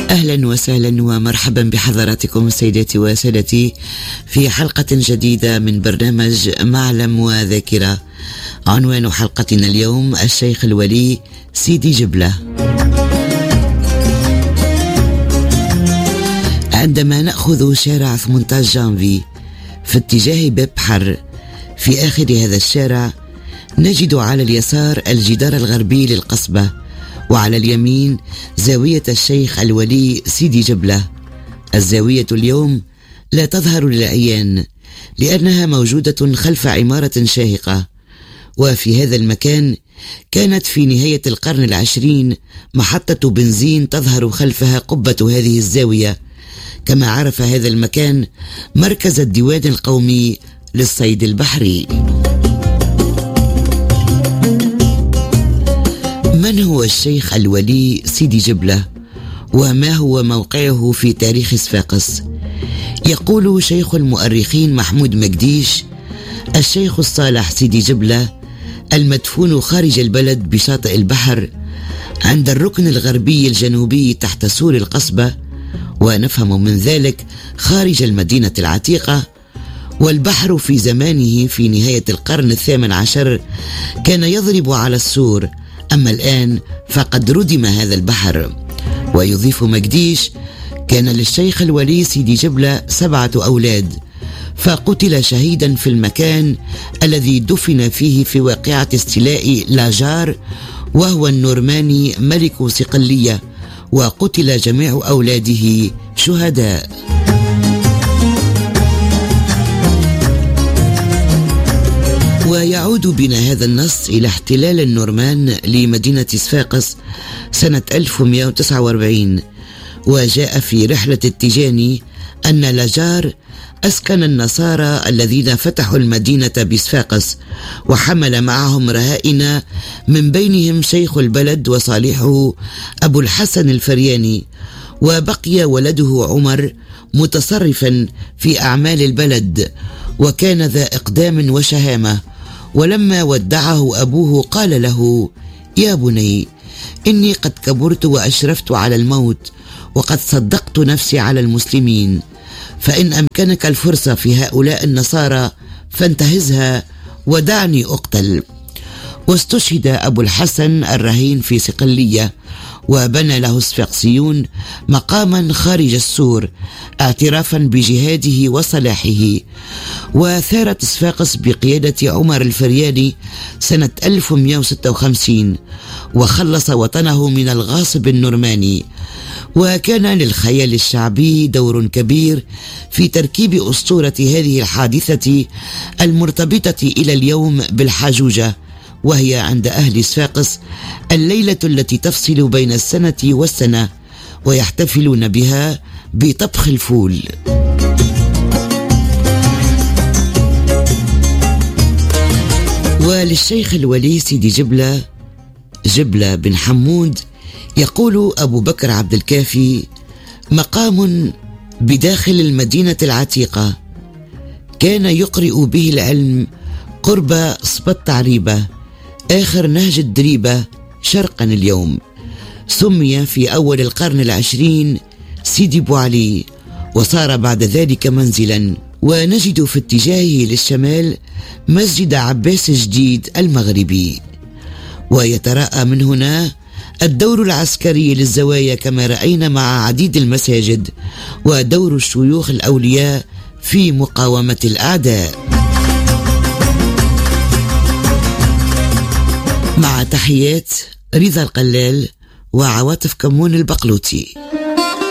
أهلا وسهلا ومرحبا بحضراتكم سيداتي وسادتي في حلقة جديدة من برنامج معلم وذاكرة. عنوان حلقتنا اليوم الشيخ الولي سيدي جبلة. عندما نأخذ شارع 18 جانفي في اتجاه باب حر، في آخر هذا الشارع نجد على اليسار الجدار الغربي للقصبة، وعلى اليمين زاوية الشيخ الولي سيدي جبلة. الزاوية اليوم لا تظهر للعيان لأنها موجودة خلف عمارة شاهقة، وفي هذا المكان كانت في نهاية القرن العشرين محطة بنزين تظهر خلفها قبة هذه الزاوية، كما عرف هذا المكان مركز الديوان القومي للصيد البحري. من هو الشيخ الولي سيدي جبلة؟ وما هو موقعه في تاريخ صفاقس؟ يقول شيخ المؤرخين محمود مقديش: الشيخ الصالح سيدي جبلة المدفون خارج البلد بشاطئ البحر عند الركن الغربي الجنوبي تحت سور القصبة، ونفهم من ذلك خارج المدينة العتيقة. والبحر في زمانه في نهاية القرن 18 كان يضرب على السور، أما الآن فقد ردم هذا البحر. ويضيف مقديش: كان للشيخ الولي سيدي جبلة 7 أولاد، فقتل شهيدا في المكان الذي دفن فيه في واقعة استيلاء لاجار، وهو النورماني ملك صقلية، وقتل جميع أولاده شهداء. ويعود بنا هذا النص إلى احتلال النورمان لمدينة صفاقس سنة 1149، وجاء في رحلة التجاني أن لاجار أسكن النصارى الذين فتحوا المدينة بصفاقس، وحمل معهم رهائن من بينهم شيخ البلد وصالحه أبو الحسن الفرياني، وبقي ولده عمر متصرفا في أعمال البلد، وكان ذا إقدام وشهامة. ولما ودعه أبوه قال له: يا بني، إني قد كبرت وأشرفت على الموت، وقد صدقت نفسي على المسلمين، فإن أمكنك الفرصة في هؤلاء النصارى فانتهزها ودعني أقتل. واستشهد أبو الحسن الرهين في صقلية، وبنى له الصفاقسيون مقاما خارج السور اعترافا بجهاده وصلاحه. وثارت صفاقس بقيادة عمر الفرياني سنة 1156، وخلص وطنه من الغاصب النورماني. وكان للخيال الشعبي دور كبير في تركيب أسطورة هذه الحادثة المرتبطة إلى اليوم بالحاجوجة، وهي عند أهل صفاقس الليلة التي تفصل بين السنة والسنة، ويحتفلون بها بطبخ الفول. وللشيخ الولي سيدي جبلة بن حمود يقول أبو بكر عبد الكافي: مقام بداخل المدينة العتيقة كان يقرئ به العلم قرب صبت عريبة آخر نهج الدريبة شرقا اليوم. سمي في أول القرن العشرين سيدي بو علي، وصار بعد ذلك منزلا. ونجد في اتجاهه للشمال مسجد عباس الجديد المغربي، ويتراءى من هنا الدور العسكري للزوايا كما رأينا مع عديد المساجد، ودور الشيوخ الأولياء في مقاومة الأعداء. مع تحيات رضا القلال وعواطف كمون البقلوتي.